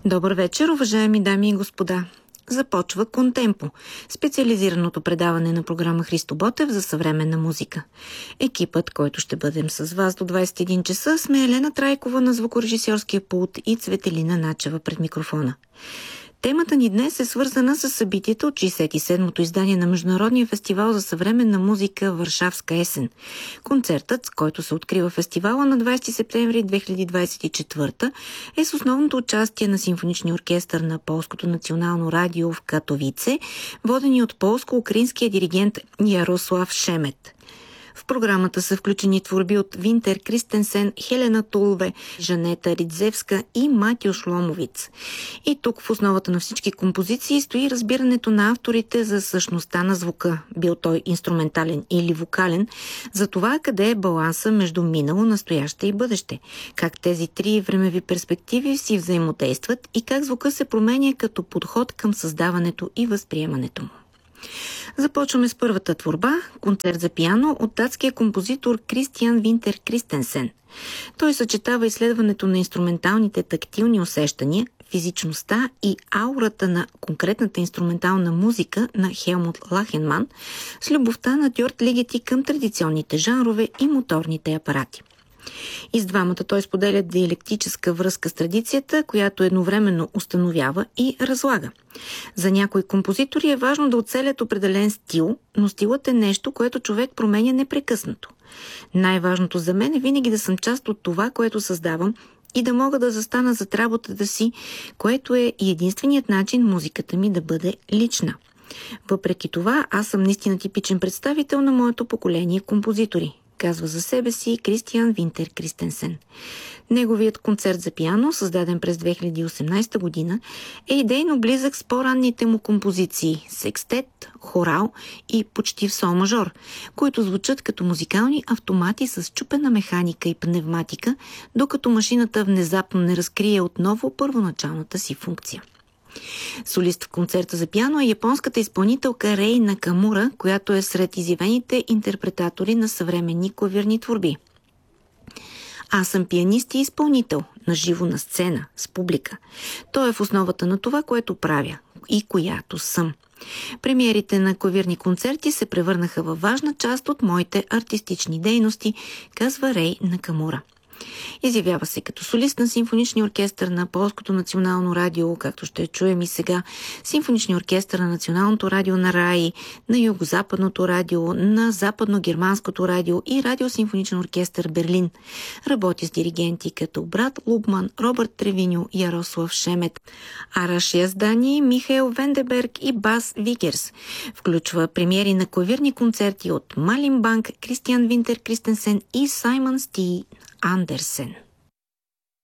Добър вечер, уважаеми дами и господа! Започва Контемпо, специализираното предаване на програма Христо Ботев за съвременна музика. Екипът, който ще бъдем с вас до 21 часа, сме Елена Трайкова на звукорежисьорския пулт и Цветелина Начева пред микрофона. Темата ни днес е свързана с събитието от 67-то издание на Международния фестивал за съвременна музика Варшавска есен. Концертът, с който се открива фестивала на 20 септември 2024, е с основното участие на симфоничния оркестър на Полското национално радио в Катовице, водени от полско-украинския диригент Ярослав Шемет. В програмата са включени творби от Винтер Кристенсен, Хелена Тулве, Жанета Ридзевска и Матиуш Ломовиц. И тук в основата на всички композиции стои разбирането на авторите за същността на звука, бил той инструментален или вокален, за това къде е баланса между минало, настояще и бъдеще, как тези три времеви перспективи си взаимодействат и как звука се променя като подход към създаването и възприемането му. Започваме с първата творба – концерт за пиано от датския композитор Кристиан Винтер Кристенсен. Той съчетава изследването на инструменталните тактилни усещания, физичността и аурата на конкретната инструментална музика на Хелмут Лахенман с любовта на Дьорд Лигети към традиционните жанрове и моторните апарати. И с двамата той споделя диалектическа връзка с традицията, която едновременно установява и разлага. За някои композитори е важно да оцелят определен стил, но стилът е нещо, което човек променя непрекъснато. Най-важното за мен е винаги да съм част от това, което създавам и да мога да застана зад работата си, което е и единственият начин музиката ми да бъде лична. Въпреки това, аз съм наистина типичен представител на моето поколение композитори, казва за себе си Кристиан Винтер Кристенсен. Неговият концерт за пиано, създаден през 2018 година, е идейно близък с по-ранните му композиции – секстет, хорал и почти в сол мажор, които звучат като музикални автомати с чупена механика и пневматика, докато машината внезапно не разкрие отново първоначалната си функция. Солист в концерта за пиано е японската изпълнителка Рей Накамура, която е сред изявените интерпретатори на съвременни клавирни творби. Аз съм пианист и изпълнител, наживо на сцена, с публика. То е в основата на това, което правя и която съм. Премиерите на клавирни концерти се превърнаха във важна част от моите артистични дейности, казва Рей Накамура. Изявява се като солист на симфоничния оркестър на Полското национално радио, както ще чуем и сега, симфоничния оркестър на Националното радио на РАИ, на Югозападното радио, на Западно-германското радио и радиосимфоничен оркестър Берлин. Работи с диригенти като Брат Лубман, Робърт Тревиньо, Ярослав Шемет, Араш Яздани, Михаел Вендеберг и Бас Викерс. Включва премиери на клавирни концерти от Малин Банк, Кристиан Винтер Кристенсен и Саймън Сти Андерсен.